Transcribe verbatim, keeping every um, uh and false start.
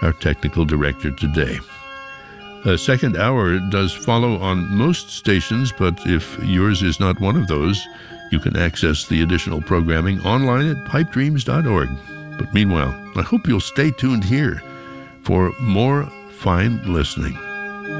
our technical director today. A second hour does follow on most stations, but if yours is not one of those, you can access the additional programming online at pipe dreams dot org. But meanwhile, I hope you'll stay tuned here for more fine listening.